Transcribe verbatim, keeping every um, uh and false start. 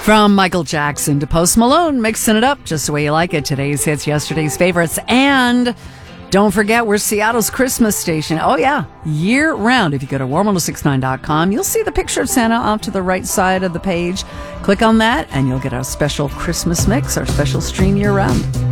From Michael Jackson to Post Malone, mixing it up just the way you like it. Today's hits, yesterday's favorites. And don't forget, we're Seattle's Christmas station. Oh, yeah, year round. If you go to warm one oh six nine dot com, you'll see the picture of Santa off to the right side of the page. Click on that, and you'll get our special Christmas mix, our special stream year round.